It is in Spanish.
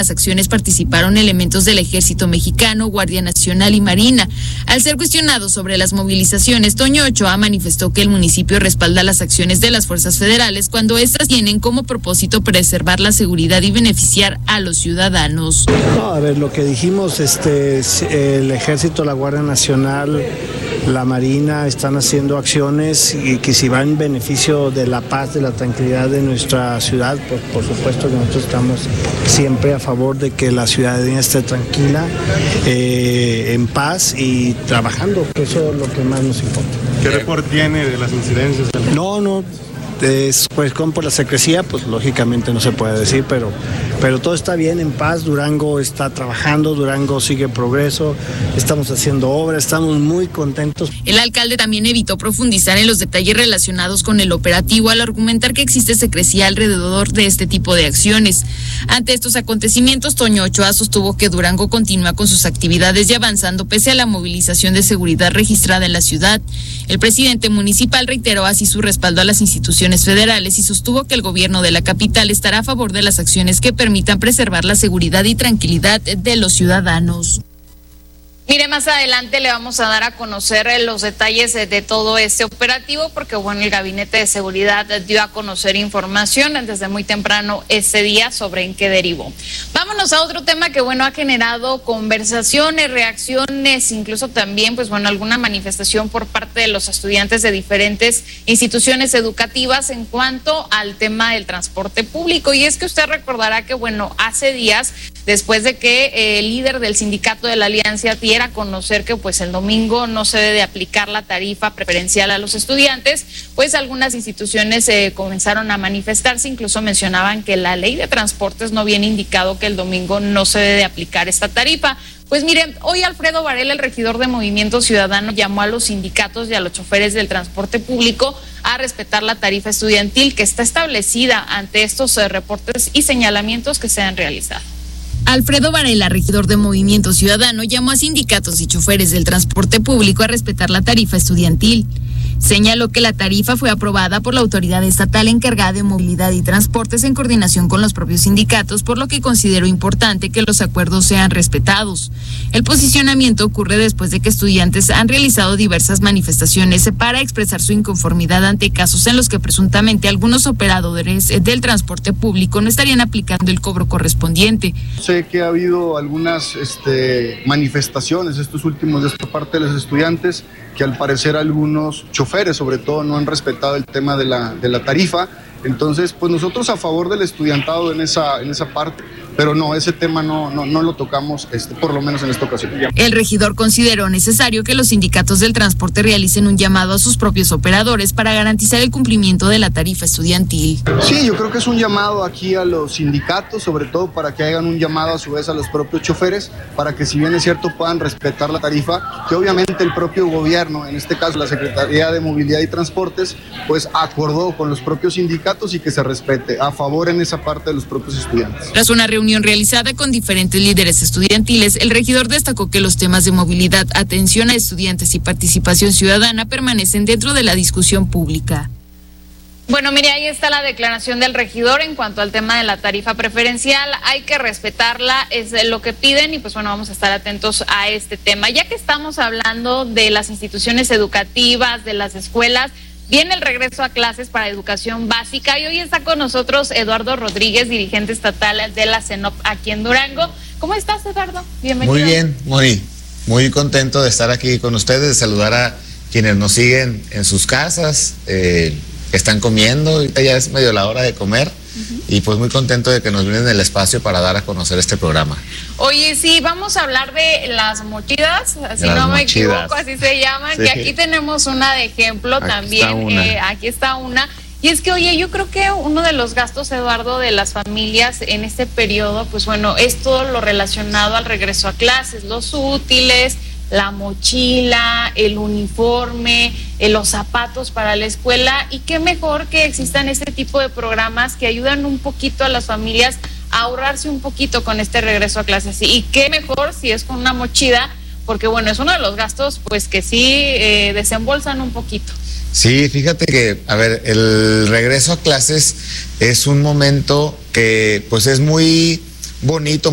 las acciones participaron elementos del Ejército Mexicano, Guardia Nacional y Marina. Al ser cuestionado sobre las movilizaciones, Toño Ochoa manifestó que el municipio respalda las acciones de las fuerzas federales cuando éstas tienen como propósito preservar la seguridad y beneficiar a los ciudadanos. No, a ver, lo que dijimos, el Ejército, la Guardia Nacional, la Marina están haciendo acciones y que si van en beneficio de la paz, de la tranquilidad de nuestra ciudad, pues por supuesto que nosotros estamos siempre a favor de que la ciudadanía esté tranquila, en paz y trabajando, que eso es lo que más nos importa. ¿Qué reporte tiene de las incidencias? No, pues como por la secrecía, pues lógicamente no se puede decir, pero todo está bien, en paz. Durango está trabajando, Durango sigue en progreso, estamos haciendo obras, estamos muy contentos. El alcalde también evitó profundizar en los detalles relacionados con el operativo al argumentar que existe secrecía alrededor de este tipo de acciones. Ante estos acontecimientos, Toño Ochoa sostuvo que Durango continúa con sus actividades y avanzando pese a la movilización de seguridad registrada en la ciudad. El presidente municipal reiteró así su respaldo a las instituciones federales y sostuvo que el gobierno de la capital estará a favor de las acciones que permitan preservar la seguridad y tranquilidad de los ciudadanos. Mire, más adelante le vamos a dar a conocer los detalles de todo este operativo, porque bueno, el Gabinete de Seguridad dio a conocer información desde muy temprano este día sobre en qué derivó. Vámonos a otro tema que bueno, ha generado conversaciones, reacciones, incluso también pues bueno, alguna manifestación por parte de los estudiantes de diferentes instituciones educativas en cuanto al tema del transporte público. Y es que usted recordará que bueno, hace días, después de que el líder del sindicato de la Alianza diera a conocer que pues el domingo no se debe de aplicar la tarifa preferencial a los estudiantes, pues algunas instituciones comenzaron a manifestarse, incluso mencionaban que la ley de transportes no viene indicado que el domingo no se debe de aplicar esta tarifa. Pues miren, hoy Alfredo Varela, el regidor de Movimiento Ciudadano, llamó a los sindicatos y a los choferes del transporte público a respetar la tarifa estudiantil que está establecida ante estos reportes y señalamientos que se han realizado. Alfredo Varela, regidor de Movimiento Ciudadano, llamó a sindicatos y choferes del transporte público a respetar la tarifa estudiantil. Señaló que la tarifa fue aprobada por la autoridad estatal encargada de movilidad y transportes en coordinación con los propios sindicatos, por lo que consideró importante que los acuerdos sean respetados. El posicionamiento ocurre después de que estudiantes han realizado diversas manifestaciones para expresar su inconformidad ante casos en los que presuntamente algunos operadores del transporte público no estarían aplicando el cobro correspondiente. Sé que ha habido algunas manifestaciones estos últimos días por parte de los estudiantes, que al parecer algunos choferes sobre todo no han respetado el tema de la tarifa. Entonces pues nosotros a favor del estudiantado en esa parte, pero no, ese tema no lo tocamos por lo menos en esta ocasión. El regidor consideró necesario que los sindicatos del transporte realicen un llamado a sus propios operadores para garantizar el cumplimiento de la tarifa estudiantil. Sí, yo creo que es un llamado aquí a los sindicatos, sobre todo para que hagan un llamado a su vez a los propios choferes, para que si bien es cierto puedan respetar la tarifa, que obviamente el propio gobierno, en este caso la Secretaría de Movilidad y Transportes, pues acordó con los propios sindicatos y que se respete a favor en esa parte de los propios estudiantes. Tras una reunión realizada con diferentes líderes estudiantiles, el regidor destacó que los temas de movilidad, atención a estudiantes y participación ciudadana permanecen dentro de la discusión pública. Bueno, mire, ahí está la declaración del regidor en cuanto al tema de la tarifa preferencial. Hay que respetarla, es lo que piden y pues bueno, vamos a estar atentos a este tema. Ya que estamos hablando de las instituciones educativas, de las escuelas, viene el regreso a clases para educación básica y hoy está con nosotros Eduardo Rodríguez, dirigente estatal de la CENOP aquí en Durango. ¿Cómo estás, Eduardo? Bienvenido. Muy bien, muy contento de estar aquí con ustedes, de saludar a quienes nos siguen en sus casas, están comiendo, ahorita ya es medio la hora de comer. Y pues muy contento de que nos brinden el espacio para dar a conocer este programa. Oye, sí, vamos a hablar de las mochidas, si no me equivoco, así se llaman, sí. Que aquí tenemos una de ejemplo aquí también, aquí está una. Y es que, oye, yo creo que uno de los gastos, Eduardo, de las familias en este periodo, pues bueno, es todo lo relacionado al regreso a clases, los útiles, la mochila, el uniforme, los zapatos para la escuela, y qué mejor que existan este tipo de programas que ayudan un poquito a las familias a ahorrarse un poquito con este regreso a clases, y qué mejor si es con una mochila, porque bueno, es uno de los gastos pues que sí desembolsan un poquito. Sí, fíjate que, a ver, el regreso a clases es un momento que pues es muy bonito,